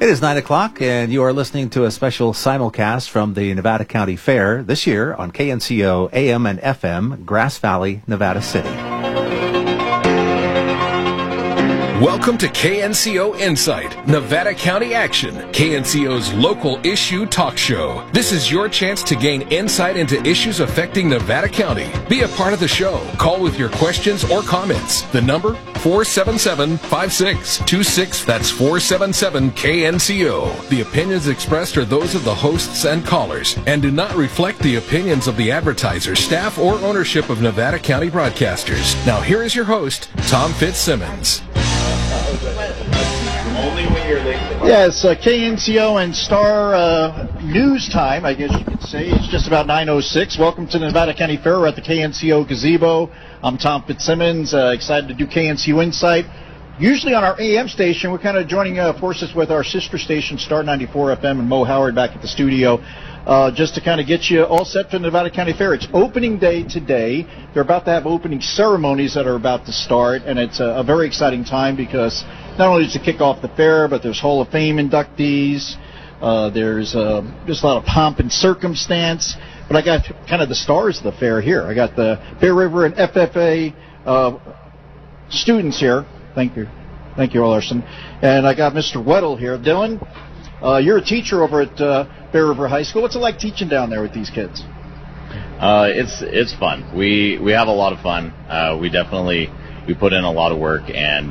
It is 9 o'clock, and you are listening to a special simulcast from the Nevada County Fair this year on KNCO AM and FM, Grass Valley, Nevada City. Welcome to KNCO Insight, Nevada County Action, KNCO's local issue talk show. This is your chance to gain insight into issues affecting Nevada County. Be a part of the show. Call with your questions or comments. The number, 477-5626. That's 477-KNCO. The opinions expressed are those of the hosts and callers and do not reflect the opinions of the advertisers, staff, or ownership of Nevada County Broadcasters. Now here is your host, Tom Fitzsimmons. Yes, KNCO and Star News Time, I guess you could say. It's just about 9:06. Welcome to the Nevada County Fair. We're at the KNCO Gazebo. I'm Tom Fitzsimmons, excited to do KNCO Insight. Usually on our AM station, we're kind of joining forces with our sister station, Star 94 FM, and Mo Howard back at the studio. Just to kind of get you all set for the Nevada County Fair. It's opening day today. They're about to have opening ceremonies that are about to start, and it's a very exciting time because not only does it kick off the fair, but there's Hall of Fame inductees. There's just a lot of pomp and circumstance. But I got kind of the stars of the fair here. I got the Bear River and FFA students here. Thank you, Larson. And I got Mr. Weddle here. Dylan, you're a teacher over at Bear River High School. What's it like teaching down there with these kids? It's fun. We have a lot of fun. We put in a lot of work, and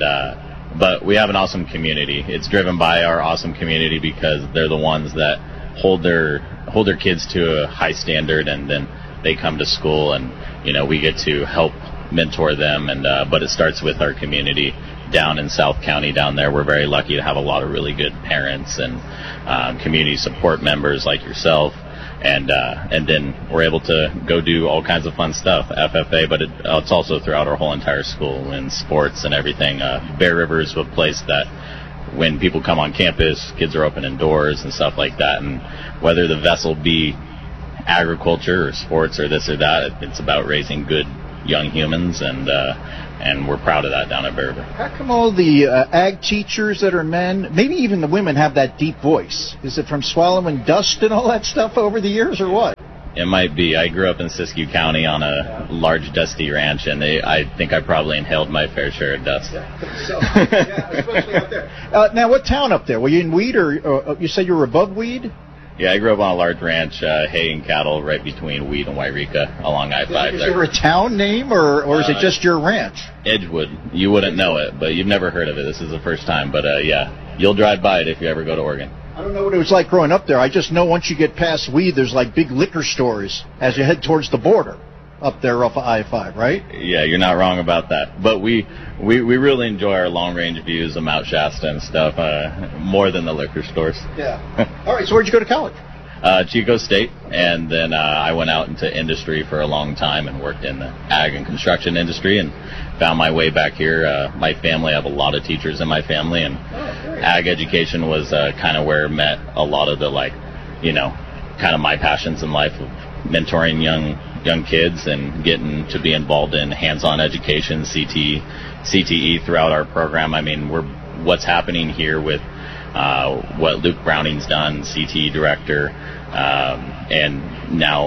but we have an awesome community. It's driven by our awesome community because they're the ones that hold their kids to a high standard, and then they come to school, and we get to help mentor them. And but it starts with our community down in South County. Down there, we're very lucky to have a lot of really good parents and community support members like yourself, and then we're able to go do all kinds of fun stuff, FFA, but it's also throughout our whole entire school in sports and everything. Bear River is a place that when people come on campus, kids are opening doors and stuff like that, and whether the vessel be agriculture or sports or this or that, it's about raising good young humans, and we're proud of that down at Bear River. How come all the ag teachers that are men, maybe even the women, have that deep voice? Is it from swallowing dust and all that stuff over the years, or what? It might be. I grew up in Siskiyou County on a large dusty ranch, and I think I probably inhaled my fair share of dust. Yeah, especially up there. Now, what town up there? Were you in Weed, or you said you were above Weed? Yeah, I grew up on a large ranch, hay and cattle, right between Weed and Wairika along I-5 Is there a town name, or is it just your ranch? Edgewood. You wouldn't know it, but you've never heard of it. This is the first time, but yeah, you'll drive by it if you ever go to Oregon. I don't know what it was like growing up there. I just know once you get past Weed, there's like big liquor stores as you head towards the border up there off of I-5, right? Yeah, you're not wrong about that. But we really enjoy our long-range views of Mount Shasta and stuff, more than the liquor stores. Yeah. All right, so where'd you go to college? Chico State, and then I went out into industry for a long time and worked in the ag and construction industry and found my way back here. My family, I have a lot of teachers in my family, and ag education was kind of where I met a lot of the, kind of my passions in life of mentoring young kids and getting to be involved in hands-on education, CTE throughout our program. I mean, what's happening here with what Luke Browning's done, CTE director, and now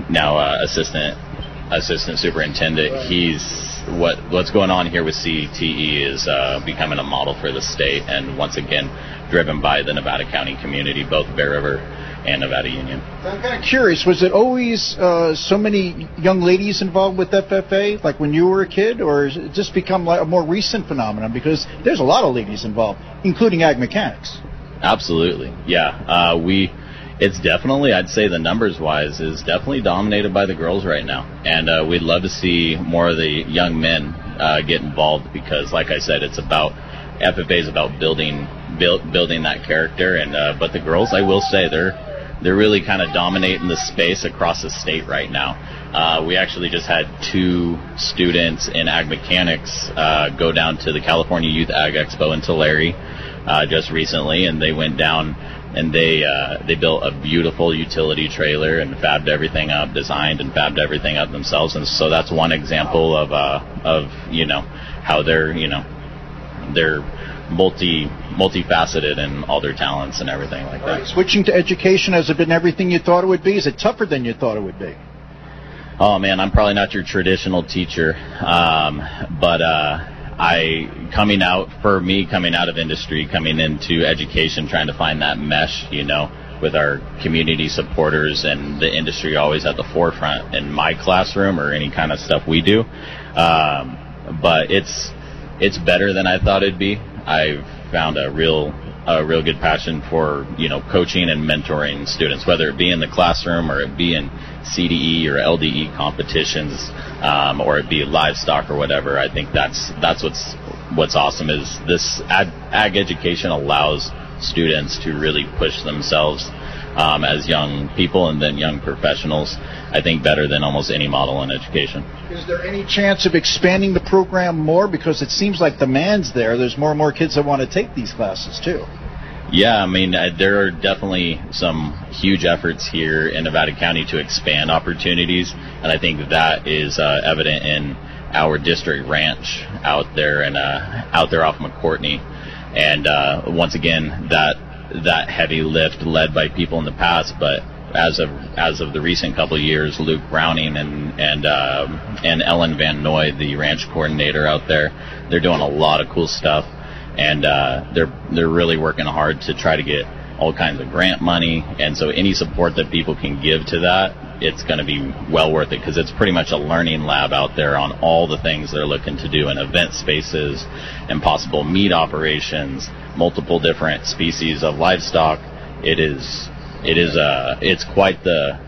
assistant superintendent. What's going on here with CTE is becoming a model for the state, and once again driven by the Nevada County community, both Bear River and Nevada Union. I'm kind of curious, was it always so many young ladies involved with FFA, like when you were a kid, or has it just become like a more recent phenomenon? Because there's a lot of ladies involved, including ag mechanics. Absolutely, yeah. It's definitely, I'd say the numbers-wise, is definitely dominated by the girls right now. And we'd love to see more of the young men get involved because, like I said, FFA is about building that character. And but the girls, I will say, they're really kind of dominating the space across the state right now. We actually just had 2 students in ag mechanics go down to the California Youth Ag Expo in Tulare just recently, and they went down and they built a beautiful utility trailer and designed and fabbed everything up themselves. And so that's one example of how they're multifaceted in all their talents and everything like that. Right. Switching to education, has it been everything you thought it would be? Is it tougher than you thought it would be? Oh man, I'm probably not your traditional teacher, but coming out of industry, coming into education, trying to find that mesh, with our community supporters and the industry always at the forefront in my classroom or any kind of stuff we do. But it's better than I thought it'd be. I've found a real good passion for, coaching and mentoring students, whether it be in the classroom or it be in CDE or LDE competitions, or it be livestock or whatever. I think that's what's awesome is this ag education allows students to really push themselves as young people and then young professionals, I think better than almost any model in education. Is there any chance of expanding the program more? Because it seems like demand's there. There's more and more kids that want to take these classes too. Yeah, I mean, there are definitely some huge efforts here in Nevada County to expand opportunities, and I think that is evident in our district ranch out there off McCourtney. And once again, that heavy lift led by people in the past, but as of the recent couple of years, Luke Browning and Ellen Van Noy, the ranch coordinator out there, they're doing a lot of cool stuff, and they're really working hard to try to get all kinds of grant money. And so any support that people can give to that, it's going to be well worth it, because it's pretty much a learning lab out there on all the things they're looking to do in event spaces and possible meat operations, multiple different species of livestock. It's quite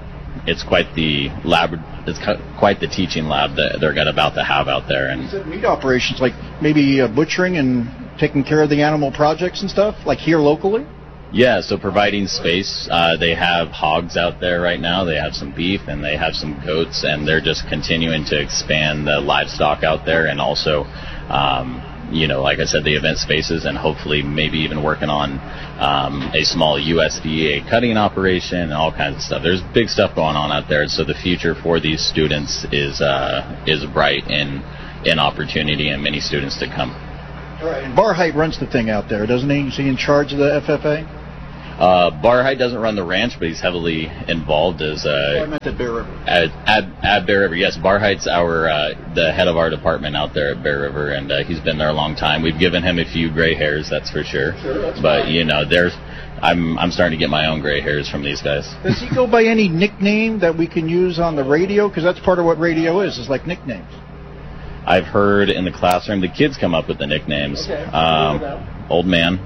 the teaching lab that they're about to have out there. And is it meat operations, like maybe butchering and taking care of the animal projects and stuff, like here locally? Yeah, so providing space. They have hogs out there right now. They have some beef and they have some goats, and they're just continuing to expand the livestock out there, and also, like I said, the event spaces, and hopefully maybe even working on a small USDA cutting operation and all kinds of stuff. There's big stuff going on out there, so the future for these students is bright in opportunity, and many students to come. All right. And Barheit runs the thing out there, doesn't he? Is he in charge of the FFA? Barheit doesn't run the ranch, but he's heavily involved as I meant at Bear River. At Bear River, yes. Barheit's the head of our department out there at Bear River, and he's been there a long time. We've given him a few gray hairs, that's for sure. But fine. I'm starting to get my own gray hairs from these guys. Does he go by any nickname that we can use on the radio? Because that's part of what radio is like nicknames. I've heard in the classroom the kids come up with the nicknames. Okay. Old man.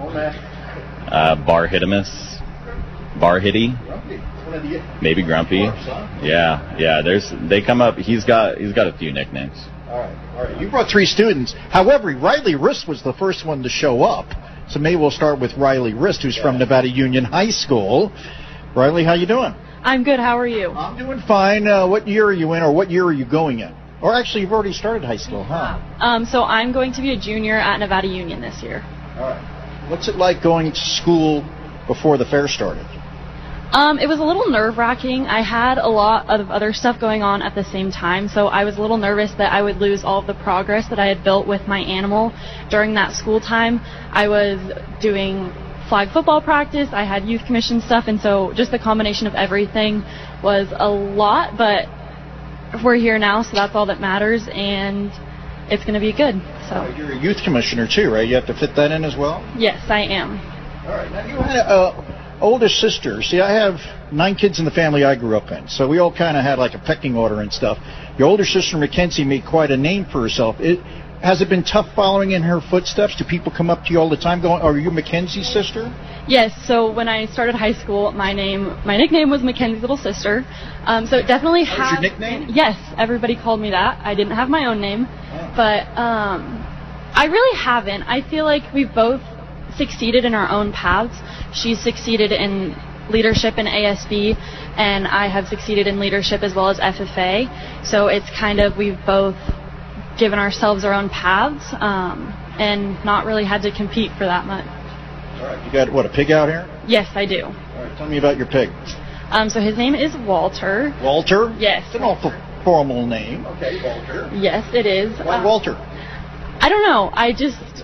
Bar-Hitimus, Bar-Hitty, maybe Grumpy. Yeah. They come up. He's got a few nicknames. All right. You brought 3 students. However, Riley Rist was the first one to show up. So maybe we'll start with Riley Rist, who's from Nevada Union High School. Riley, how you doing? I'm good. How are you? I'm doing fine. What year are you in, or what year are you going in? Or actually, you've already started high school, huh? So I'm going to be a junior at Nevada Union this year. All right. What's it like going to school before the fair started? It was a little nerve-wracking. I had a lot of other stuff going on at the same time, so I was a little nervous that I would lose all of the progress that I had built with my animal during that school time. I was doing flag football practice, I had youth commission stuff, and so just the combination of everything was a lot, but we're here now, so that's all that matters, and it's going to be good. So you're a youth commissioner too, right? You have to fit that in as well? Yes, I am. All right. Now, you had an older sister. See, I have 9 kids in the family I grew up in, so we all kind of had like a pecking order and stuff. Your older sister, Mackenzie, made quite a name for herself. Has it been tough following in her footsteps? Do people come up to you all the time going, are you Mackenzie's sister? Yes, so when I started high school, my nickname was Mackenzie's little sister. So it definitely has... That was your nickname? Yes, everybody called me that. I didn't have my own name. But I really haven't. I feel like we've both succeeded in our own paths. She's succeeded in leadership in ASB, and I have succeeded in leadership as well as FFA. So it's kind of, we've both given ourselves our own paths and not really had to compete for that much. All right. You got, what, a pig out here? Yes, I do. All right. Tell me about your pig. So his name is Walter. Walter? Yes. It's an awful formal name. Okay, Walter. Yes, it is. Why Walter? I don't know.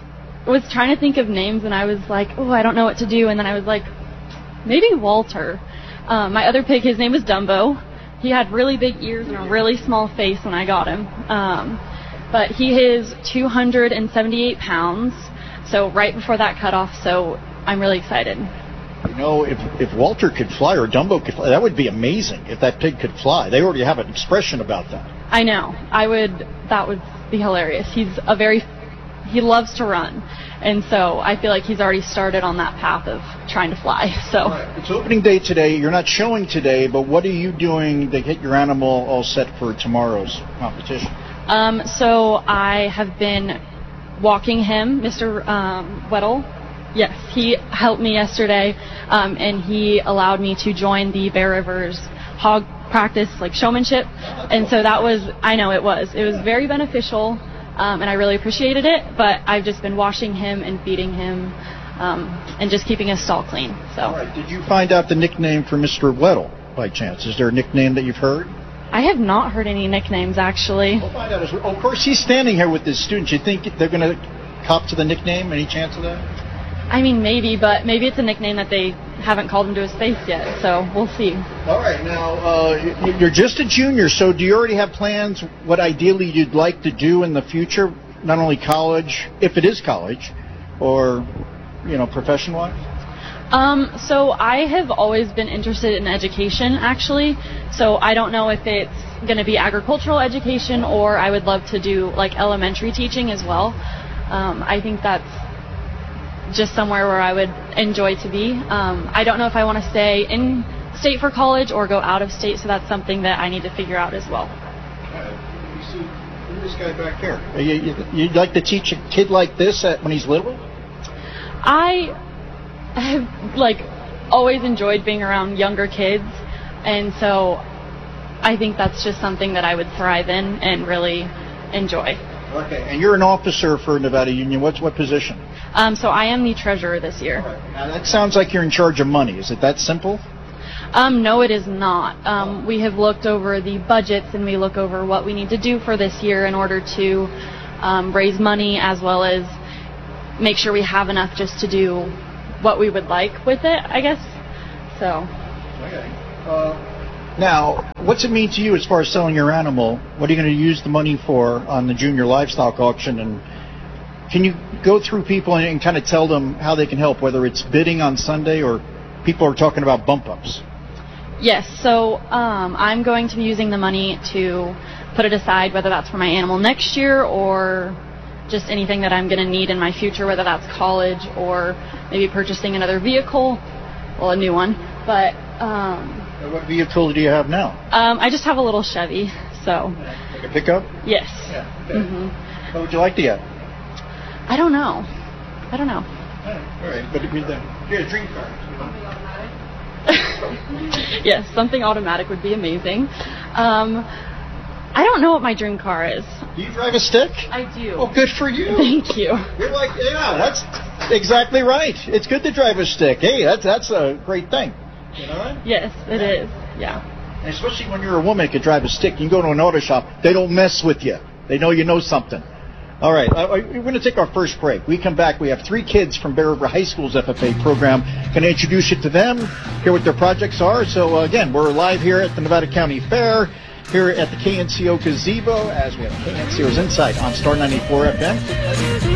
was trying to think of names, and I was like, oh, I don't know what to do. And then I was like, maybe Walter. My other pig, his name was Dumbo. He had really big ears and a really small face when I got him. But he is 278 pounds, so right before that cutoff, so I'm really excited. You know, if Walter could fly or Dumbo could fly, that would be amazing if that pig could fly. They already have an expression about that. I know. That would be hilarious. He loves to run, and so I feel like he's already started on that path of trying to fly. So right. It's opening day today. You're not showing today, but what are you doing to get your animal all set for tomorrow's competition? So I have been walking him, Mr. Weddle. Yes, he helped me yesterday, and he allowed me to join the Bear Rivers hog practice, like showmanship, and so that was, I know it was very beneficial, and I really appreciated it, but I've just been washing him and feeding him, and just keeping his stall clean. So. All right. Did you find out the nickname for Mr. Weddle by chance? Is there a nickname that you've heard? I have not heard any nicknames, actually. We'll find out. Of course, he's standing here with his students. You think they're going to cop to the nickname? Any chance of that? I mean, maybe, but maybe it's a nickname that they haven't called him to his face yet, so we'll see. All right, now, you're just a junior, so do you already have plans what ideally you'd like to do in the future, not only college, if it is college, or, profession-wise? So I have always been interested in education, actually, so I don't know if it's going to be agricultural education or I would love to do, like, elementary teaching as well. I think that's just somewhere where I would enjoy to be. I don't know if I want to stay in state for college or go out of state, so that's something that I need to figure out as well. You see this guy back here. You'd like to teach a kid like this when he's little? I have always enjoyed being around younger kids, and so I think that's just something that I would thrive in and really enjoy. Okay, and you're an officer for Nevada Union. What position? So I am the treasurer this year. Right. Now that sounds like you're in charge of money. Is it that simple? No, it is not. We have looked over the budgets and we look over what we need to do for this year in order to raise money as well as make sure we have enough just to do what we would like with it, I guess. So. Okay. Now, what's it mean to you as far as selling your animal? What are you going to use the money for on the junior livestock auction? And can you go through people and kind of tell them how they can help, whether it's bidding on Sunday or people are talking about bump ups? Yes, so I'm going to be using the money to put it aside, whether that's for my animal next year or just anything that I'm going to need in my future, whether that's college or maybe purchasing another vehicle, well, a new one. But what vehicle do you have now? I just have a little Chevy, so. Like a pickup? Yes. Yeah. Okay. Mm-hmm. What would you like to get? I don't know. All right. But you get a dream car. Yes, something automatic would be amazing. I don't know what my dream car is. Do you drive a stick? I do. Oh, good for you. Thank you. You're like, yeah, that's exactly right. It's good to drive a stick. Hey, that's a great thing. You know what? Yes, it is. Yeah. And especially when you're a woman that can drive a stick. You can go to an auto shop. They don't mess with you. They know you know something. All right. We're going to take our first break. We come back. We have 3 kids from Bear River High School's FFA program. Going to introduce you to them, hear what their projects are. So, again, we're live here at the Nevada County Fair, here at the KNCO Gazebo, as we have KNCO's Insight on Star 94 FM.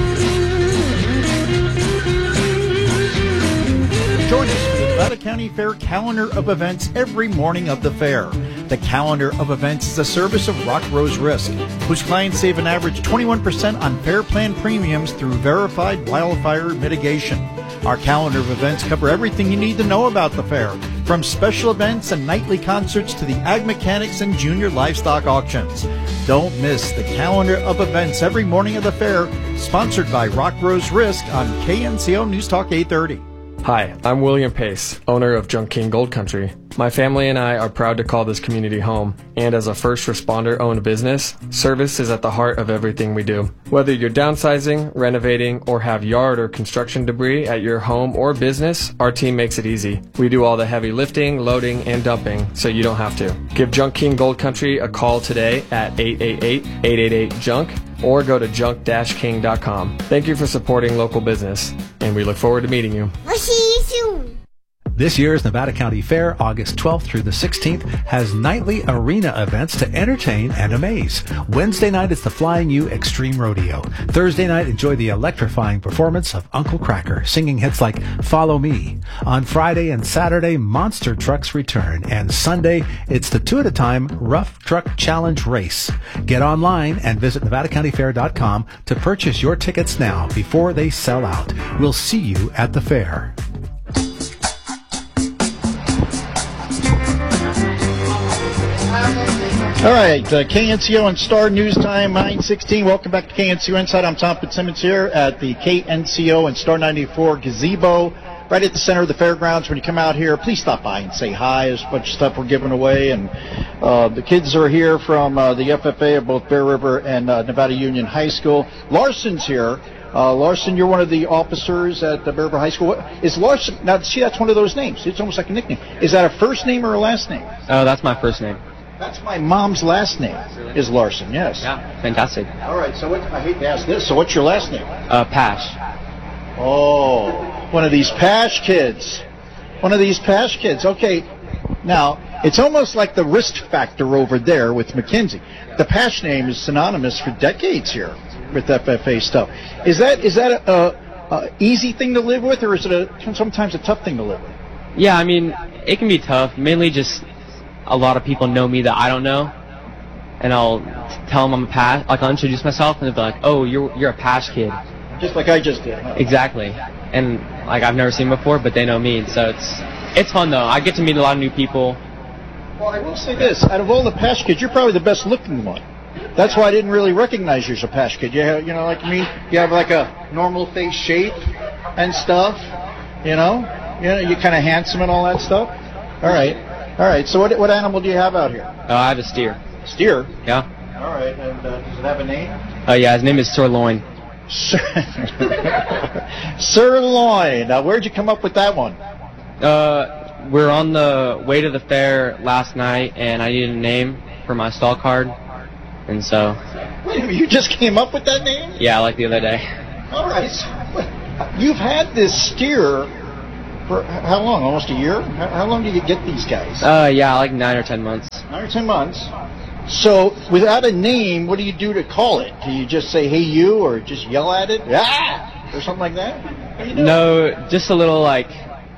Join us for the Nevada County Fair calendar of events every morning of the fair. The calendar of events is a service of Rock Rose Risk, whose clients save an average 21% on fair plan premiums through verified wildfire mitigation. Our calendar of events cover everything you need to know about the fair, from special events and nightly concerts to the ag mechanics and junior livestock auctions. Don't miss the calendar of events every morning of the fair, sponsored by Rock Rose Risk on KNCO News Talk 830. Hi, I'm William Pace, owner of Junk King Gold Country. My family and I are proud to call this community home, and as a first responder-owned business, service is at the heart of everything we do. Whether you're downsizing, renovating, or have yard or construction debris at your home or business, our team makes it easy. We do all the heavy lifting, loading, and dumping, so you don't have to. Give Junk King Gold Country a call today at 888-888-JUNK. or go to junk-king.com. Thank you for supporting local business, and we look forward to meeting you. We'll see you soon. This year's Nevada County Fair, August 12th through the 16th, has nightly arena events to entertain and amaze. Wednesday night is the Flying U Extreme Rodeo. Thursday night, enjoy the electrifying performance of Uncle Cracker, singing hits like Follow Me. On Friday and Saturday, monster trucks return. And Sunday, it's the 2 at a time Rough Truck Challenge Race. Get online and visit NevadaCountyFair.com to purchase your tickets now before they sell out. We'll see you at the fair. All right, KNCO and Star News Time, 9:16. Welcome back to KNCO Inside. I'm Tom Fitzsimmons here at the KNCO and Star 94 gazebo, right at the center of the fairgrounds. When you come out here, please stop by and say hi. There's a bunch of stuff we're giving away, and the kids are here from the FFA of both Bear River and Nevada Union High School. Larson's here. Larson, you're one of the officers at the Bear River High School. Is Larson, now see, that's one of those names. It's almost like a nickname. Is that a first name or a last name? Oh, that's my first name. That's my mom's last name, is Larson, yes. Yeah, fantastic. All right, so I hate to ask this, so what's your last name? Pash. Oh, one of these Pash kids. One of these Pash kids. Okay, now, it's almost like the risk factor over there with McKinsey. The Pash name is synonymous for decades here with FFA stuff. Is that a easy thing to live with, or is it sometimes a tough thing to live with? Yeah, I mean, it can be tough, mainly just a lot of people know me that I don't know, and I'll tell them I'm a Pash, like I'll introduce myself, and they'll be like, oh, you're a Pash kid. Just like I just did. Huh? Exactly. And like I've never seen them before, but they know me, so it's fun though. I get to meet a lot of new people. Well, I will say this, out of all the Pash kids, you're probably the best looking one. That's why I didn't really recognize you as a Pash kid. You have, like me, you have like a normal face shape and stuff, you're kind of handsome and all that stuff. All right. So what animal do you have out here? I have a steer. Steer? Yeah. All right, and does it have a name? Yeah, his name is Sirloin. Sirloin. Now, where'd you come up with that one? We're on the way to the fair last night, and I needed a name for my stall card, and so... Wait a minute, you just came up with that name? Yeah, like the other day. All right. You've had this steer for how long? Almost a year? How long do you get these guys? Yeah, like 9 or 10 months. 9 or 10 months. So, without a name, what do you do to call it? Do you just say, hey, you, or just yell at it? Ah! Or something like that? No, just a little come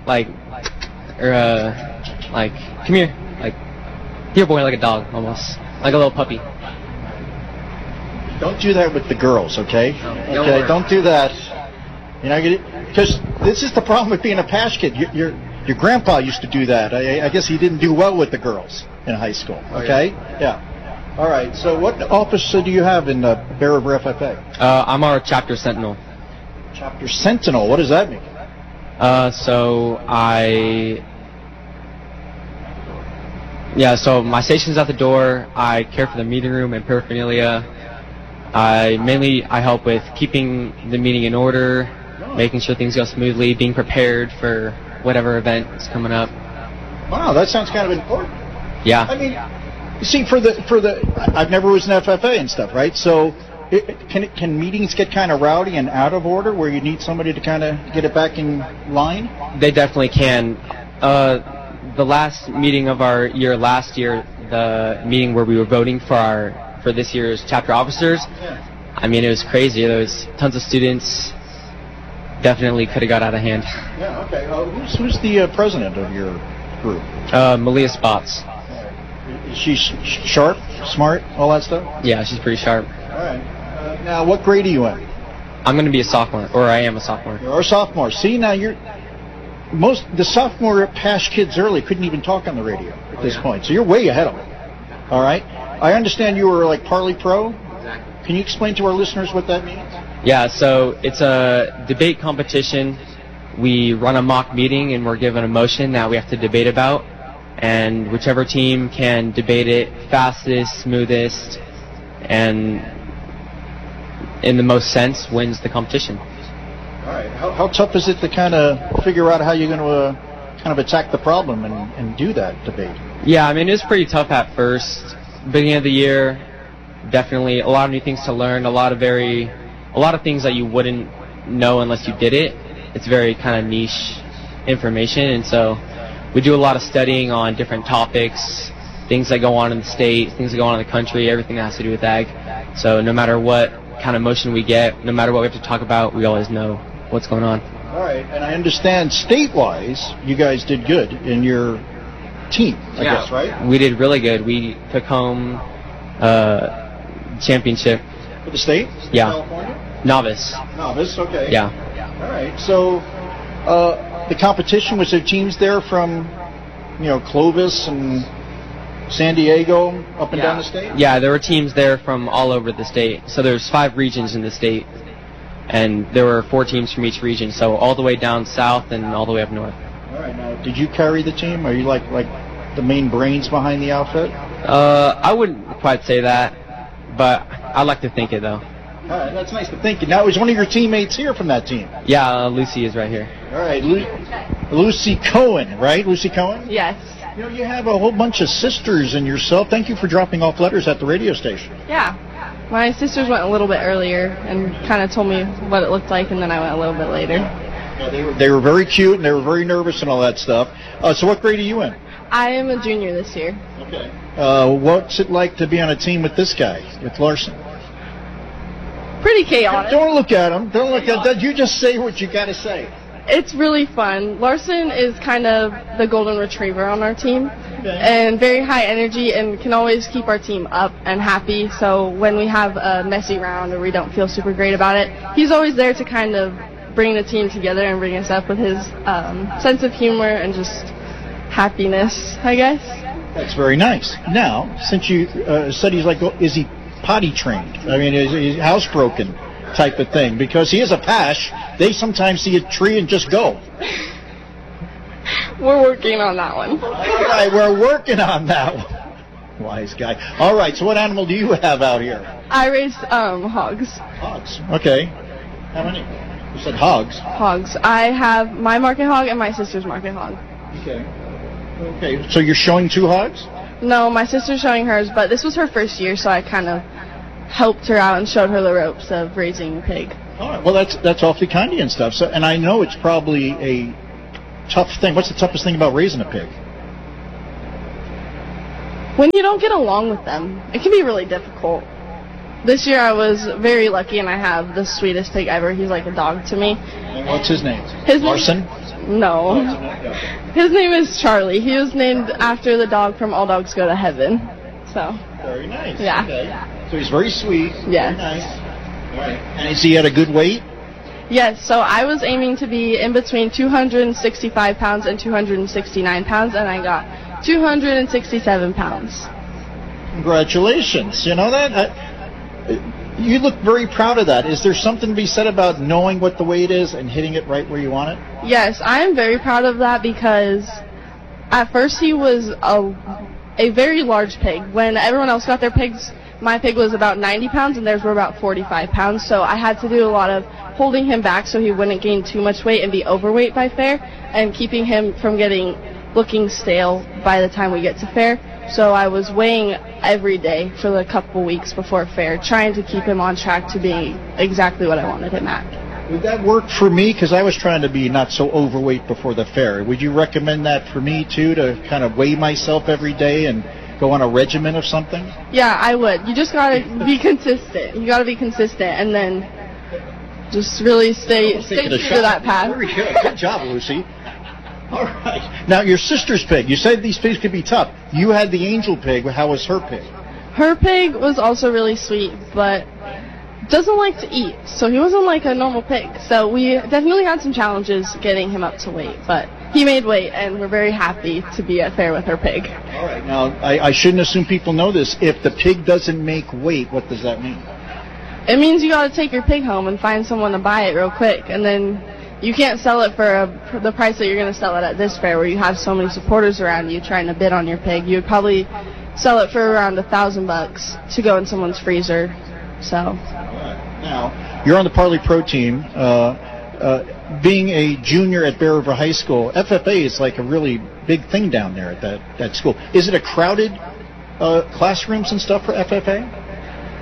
here. Like, here, boy, like a dog, almost. Like a little puppy. Don't do that with the girls, okay? No, okay, don't do that. Because this is the problem with being a Pash kid. Your grandpa used to do that. I guess he didn't do well with the girls in high school. Okay? Yeah. All right. So what office do you have in Bear River FFA? I'm our chapter sentinel. Chapter sentinel. What does that mean? So my station's at the door. I care for the meeting room and paraphernalia. I help with keeping the meeting in order, making sure things go smoothly, being prepared for whatever event is coming up. Wow, that sounds kind of important. Yeah. I mean, you see, I've never was an FFA and stuff, right? So, can meetings get kind of rowdy and out of order where you need somebody to kind of get it back in line? They definitely can. The last meeting of our year last year, the meeting where we were voting for this year's chapter officers, I mean, it was crazy. There was tons of students. Definitely could have got out of hand. Yeah, okay. Who's the president of your group? Malia Spots. Is she sharp, smart, all that stuff? Yeah, she's pretty sharp. All right. Now, what grade are you in? I'm going to be a sophomore, or I am a sophomore. You're a sophomore. See, now the sophomore Pash kids early couldn't even talk on the radio at this point, so you're way ahead of them. All right. I understand you were like Parley Pro. Exactly. Can you explain to our listeners what that means? Yeah, so it's a debate competition. We run a mock meeting and we're given a motion that we have to debate about, and whichever team can debate it fastest, smoothest, and in the most sense wins the competition. All right. How tough is it to kind of figure out how you're going to kind of attack the problem and do that debate? Yeah, I mean, it was pretty tough at first. Beginning of the year, Definitely a lot of new things to learn, a lot of things that you wouldn't know unless you did it. It's very kind of niche information, and so we do a lot of studying on different topics, things that go on in the state, things that go on in the country, everything that has to do with ag. So no matter what kind of motion we get, no matter what we have to talk about, we always know what's going on. All right, and I understand state-wise, you guys did good in your team, I guess, right? We did really good. We took home championship. For the state? Yeah. California? Novice. Novice, okay. Yeah. All right, so the competition, was there teams there from, Clovis and San Diego, up and down the state? Yeah, there were teams there from all over the state. So there's 5 regions in the state, and there were 4 teams from each region, so all the way down south and all the way up north. All right, now, did you carry the team? Are you like the main brains behind the outfit? I wouldn't quite say that, but I like to think it, though. All right, that's nice to think. Now, is one of your teammates here from that team? Yeah, Lucy is right here. All right, Lucy Cohen, right? Lucy Cohen? Yes. You have a whole bunch of sisters in yourself. Thank you for dropping off letters at the radio station. Yeah. My sisters went a little bit earlier and kind of told me what it looked like, and then I went a little bit later. Yeah, they were very cute, and they were very nervous and all that stuff. So what grade are you in? I am a junior this year. Okay. What's it like to be on a team with this guy, with Larson? Pretty chaotic. Don't look at him. Don't look at that. You just say what you got to say. It's really fun. Larson is kind of the golden retriever on our team, and very high energy and can always keep our team up and happy. So when we have a messy round or we don't feel super great about it, he's always there to kind of bring the team together and bring us up with his sense of humor and just happiness, I guess. That's very nice. Now, since you said he's like, is he potty trained? I mean, is he housebroken type of thing? Because he is a Pash. They sometimes see a tree and just go. We're working on that one. All right, we're working on that one. Wise guy. All right, so what animal do you have out here? I raised hogs. Hogs. Okay. How many? You said hogs. Hogs. I have my market hog and my sister's market hog. Okay. Okay, so you're showing 2 hogs? No, my sister's showing hers, but this was her first year, so I kind of helped her out and showed her the ropes of raising a pig. All right, well, that's awfully kind of you and stuff. So, and I know it's probably a tough thing. What's the toughest thing about raising a pig? When you don't get along with them, it can be really difficult. This year I was very lucky, and I have the sweetest pig ever. He's like a dog to me. And what's his name? Larson? No. His name is Charlie. He was named after the dog from All Dogs Go to Heaven. So. Very nice. Yeah. Okay. So he's very sweet. Yeah. Very nice. All right. And is he at a good weight? Yes. So I was aiming to be in between 265 pounds and 269 pounds, and I got 267 pounds. Congratulations. You know that? You look very proud of that. Is there something to be said about knowing what the weight is and hitting it right where you want it? Yes, I am very proud of that because at first he was a very large pig. When everyone else got their pigs, my pig was about 90 pounds and theirs were about 45 pounds. So I had to do a lot of holding him back so he wouldn't gain too much weight and be overweight by fair, and keeping him from looking stale by the time we get to fair. So I was weighing every day for the couple weeks before fair, trying to keep him on track to being exactly what I wanted him at. Would that work for me? Because I was trying to be not so overweight before the fair. Would you recommend that for me, too, to kind of weigh myself every day and go on a regimen of something? Yeah, I would. You just got to be consistent. You got to be consistent and then just really stay true to that path. Very good. Good job, Lucy. All right. Now, your sister's pig. You said these pigs could be tough. You had the angel pig. How was her pig? Her pig was also really sweet, but doesn't like to eat. So he wasn't like a normal pig. So we definitely had some challenges getting him up to weight, but he made weight, and we're very happy to be at fair with her pig. All right. Now, I shouldn't assume people know this. If the pig doesn't make weight, what does that mean? It means you got to take your pig home and find someone to buy it real quick, and then you can't sell it for the price that you're going to sell it at this fair, where you have so many supporters around you trying to bid on your pig. You would probably sell it for around $1,000 to go in someone's freezer. So. All right. Now, you're on the Parley Pro team. Being a junior at Bear River High School, FFA is like a really big thing down there at that school. Is it a crowded classrooms and stuff for FFA?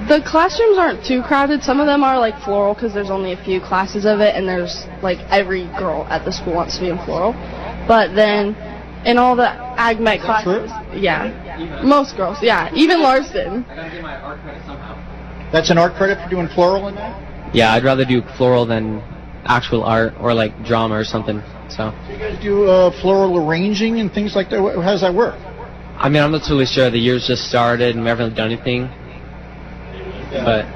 The classrooms aren't too crowded. Some of them are like floral because there's only a few classes of it, and there's like every girl at the school wants to be in floral. But then in all the ag met classes, yeah, most girls, yeah, even Larson. I gotta get my art credit somehow. That's an art credit for doing floral in that? Yeah, I'd rather do floral than actual art or like drama or something. So You guys do floral arranging and things like that? How does that work? I mean, I'm not totally sure. The year's just started and we haven't done anything. But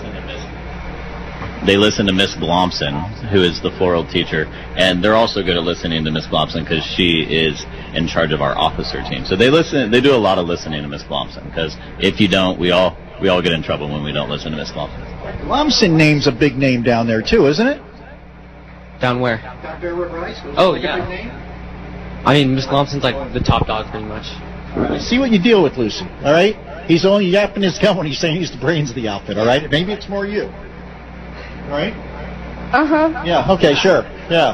They listen to Miss Glomson, who is the floral teacher, and they're also good at listening to Miss Glomson because she is in charge of our officer team. So they do a lot of listening to Miss Glomson, because if you don't, we all get in trouble when we don't listen to Miss Glomson. Glomson name's a big name down there too, isn't it? down where? Down Bear River High School. Oh, Like yeah. a big name? I mean, Miss Glomson's like the top dog pretty much. See what you deal with, Lucy, all right? He's only yapping his gum when he's saying he's the brains of the outfit, all right? Maybe it's more you. All right? Uh-huh. Yeah, okay, sure. Yeah.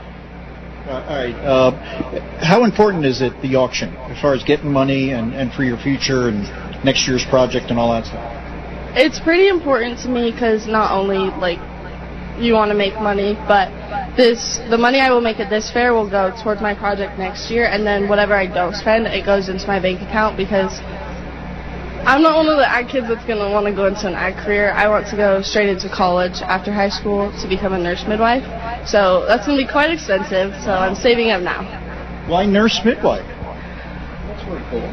All right. How important is it, the auction, as far as getting money and for your future and next year's project and all that stuff? It's pretty important to me because not only, like, you want to make money, but the money I will make at this fair will go towards my project next year, and then whatever I don't spend, it goes into my bank account because I'm not one of the ag kids that's going to want to go into an ag career. I want to go straight into college after high school to become a nurse midwife. So that's going to be quite expensive, so I'm saving up now. Why nurse midwife? That's very cool.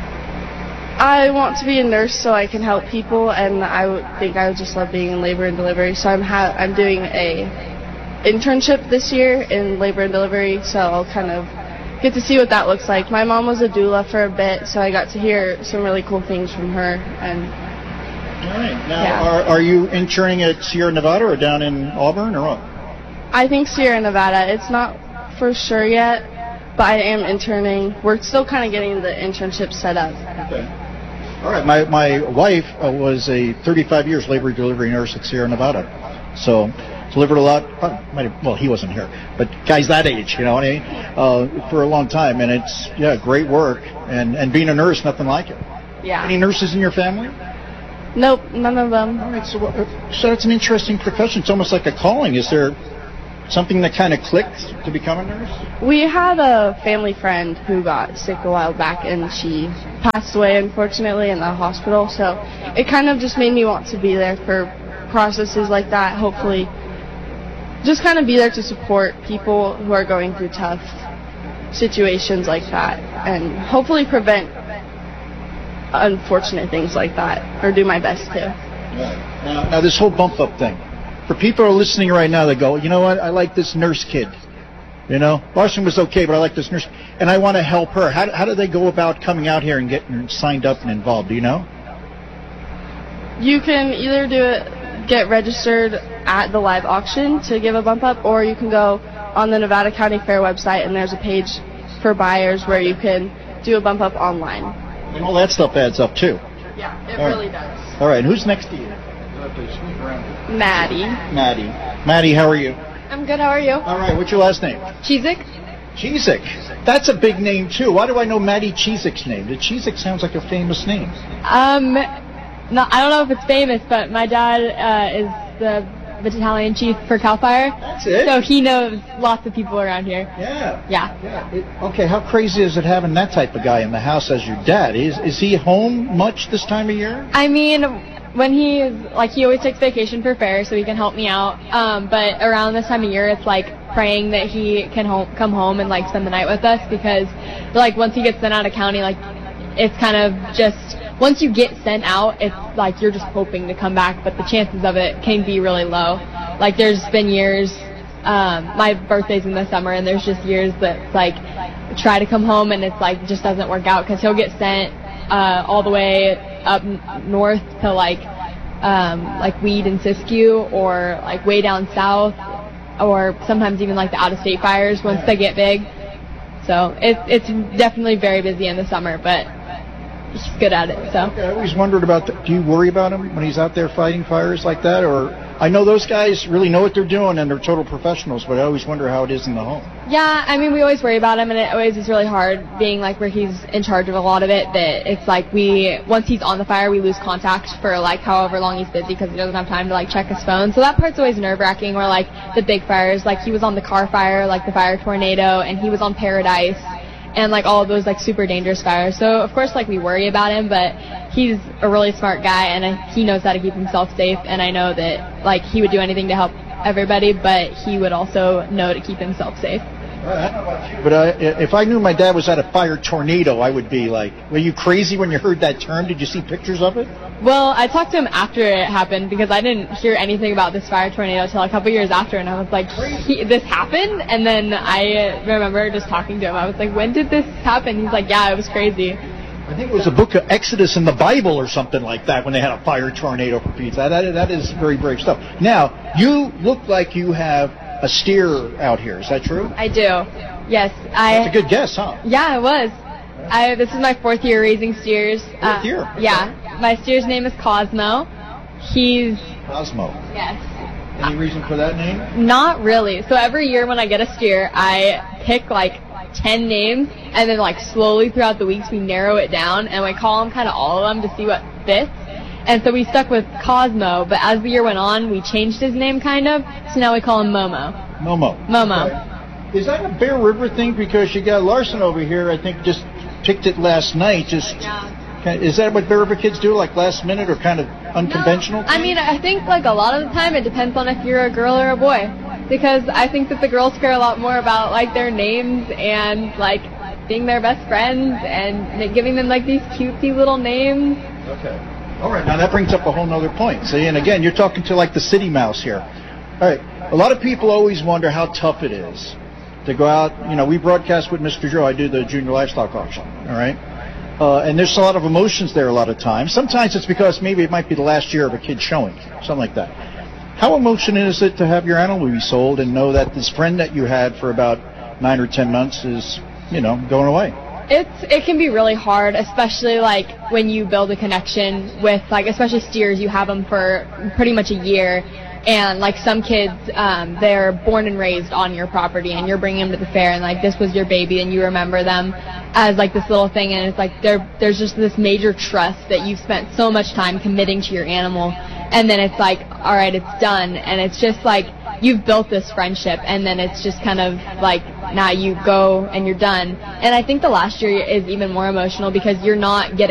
I want to be a nurse so I can help people, and I would just love being in labor and delivery. So I'm doing a internship this year in labor and delivery, so I'll kind of get to see what that looks like. My mom was a doula for a bit, so I got to hear some really cool things from her. And All right. Now, are you interning at Sierra Nevada or down in Auburn or what? I think Sierra Nevada. It's not for sure yet, but I am interning. We're still kind of getting the internship set up. Okay. All right. My wife was a 35 years labor and delivery nurse at Sierra Nevada, so delivered a lot. Well, he wasn't here, but guys that age, you know what I mean, for a long time, and it's great work, and being a nurse, nothing like it. Yeah. Any nurses in your family? Nope, none of them. All right. So it's an interesting profession. It's almost like a calling. Is there something that kind of clicked to become a nurse? We had a family friend who got sick a while back, and she passed away, unfortunately, in the hospital. So it kind of just made me want to be there for processes like that. Hopefully, just kind of be there to support people who are going through tough situations like that, and hopefully prevent unfortunate things like that, or do my best to. Yeah. Now this whole bump up thing. For people who are listening right now, they go, you know what, I like this nurse kid. You know, Larson was okay, but I like this nurse, and I want to help her. How do they go about coming out here and getting signed up and involved? Do you know? You can either get registered at the live auction to give a bump up, or you can go on the Nevada County Fair website, and there's a page for buyers where you can do a bump up online. And all that stuff adds up too. Yeah, it All right. really does. All right, who's next to you? Maddie. Maddie, how are you? I'm good, how are you? All right, what's your last name? Cheezik? Cheezik. That's a big name too. Why do I know Maddie Cheezik's name? The Cheezik sounds like a famous name. No, I don't know if it's famous, but my dad is the battalion chief for CAL FIRE. That's it. So he knows lots of people around here. Yeah. Yeah. Okay, how crazy is it having that type of guy in the house as your dad? Is he home much this time of year? I mean, when he always takes vacation for fair, so he can help me out. But around this time of year, it's like praying that he can come home and like spend the night with us, because like once he gets sent out of county, like it's kind of just, once you get sent out, it's like you're just hoping to come back, but the chances of it can be really low. Like there's been years, my birthday's in the summer, and there's just years that like try to come home and it's like just doesn't work out, because he'll get sent all the way up north to like Weed and Siskiyou, or like way down south, or sometimes even like the out-of-state fires once they get big. So it's definitely very busy in the summer, but he's good at it. So I always wondered about do you worry about him when he's out there fighting fires like that, or I know those guys really know what they're doing and they're total professionals, but I always wonder how it is in the home. Yeah, I mean, we always worry about him, and it always is really hard being like where he's in charge of a lot of it, that it's like once he's on the fire, we lose contact for like however long he's busy because he doesn't have time to like check his phone. So that part's always nerve-wracking, or like the big fires, like he was on the Carr fire, like the fire tornado, and he was on Paradise, and like all of those like super dangerous fires. So of course like we worry about him, but he's a really smart guy, and he knows how to keep himself safe, and I know that like he would do anything to help everybody, but he would also know to keep himself safe. But if I knew my dad was at a fire tornado, I would be like, were you crazy when you heard that term? Did you see pictures of it? Well, I talked to him after it happened because I didn't hear anything about this fire tornado until a couple years after, and I was like, this happened? And then I remember just talking to him. I was like, when did this happen? He's like, yeah, it was crazy. I think it was a book of Exodus in the Bible or something like that when they had a fire tornado for pizza. That is very brave stuff. Now, you look like you have a steer out here. Is that true? I do. Yes. That's a good guess, huh? Yeah, it was. This is my 4th year raising steers. 4th year? Yeah. My steer's name is Cosmo. He's... Cosmo. Yes. Any reason for that name? Not really. So every year when I get a steer, I pick like 10 names, and then like slowly throughout the weeks we narrow it down, and we call them kind of all of them to see what fits. And so we stuck with Cosmo, but as the year went on, we changed his name kind of, so now we call him Momo. Momo. Okay. Is that a Bear River thing? Because you got Larson over here, I think just picked it last night. Is that what Bear River kids do, like last minute or kind of unconventional? No, I mean, I think like a lot of the time it depends on if you're a girl or a boy. Because I think that the girls care a lot more about like their names and like being their best friends and giving them like these cutesy little names. Okay. All right, now that brings up a whole nother point. See, and again, you're talking to like the city mouse here. All right, a lot of people always wonder how tough it is to go out. You know, we broadcast with Mr. Joe. I do the junior livestock auction, all right? And there's a lot of emotions there a lot of times. Sometimes it's because maybe it might be the last year of a kid showing, something like that. How emotional is it to have your animal be sold and know that this friend that you had for about 9 or 10 months is, you know, going away? It can be really hard, especially like when you build a connection with like, especially steers, you have them for pretty much a year, and like some kids, they're born and raised on your property, and you're bringing them to the fair, and like this was your baby, and you remember them as like this little thing, and it's like there's just this major trust that you've spent so much time committing to your animal, and then it's like, all right, it's done, and it's just like you've built this friendship, and then it's just kind of like now you go and you're done. And I think the last year is even more emotional because you're not getting